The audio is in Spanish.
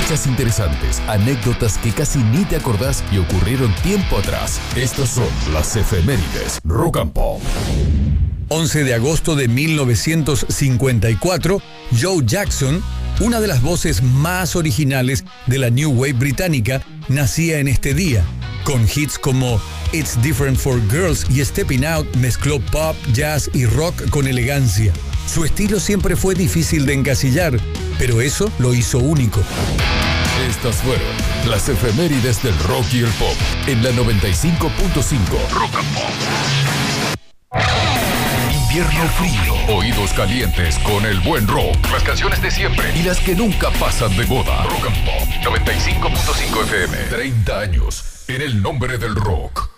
Fechas interesantes, anécdotas que casi ni te acordás y ocurrieron tiempo atrás. Estas son las efemérides Rock and Pop. 11 de agosto de 1954, Joe Jackson, una de las voces más originales de la New Wave británica, nacía en este día. Con hits como It's Different for Girls y Stepping Out, mezcló pop, jazz y rock con elegancia. Su estilo siempre fue difícil de encasillar, pero eso lo hizo único. Estas fueron las efemérides del rock y el pop en la 95.5 Rock and Pop. Invierno frío, oídos calientes con el buen rock, las canciones de siempre y las que nunca pasan de moda. Rock and Pop 95.5 FM, 30 años en el nombre del rock.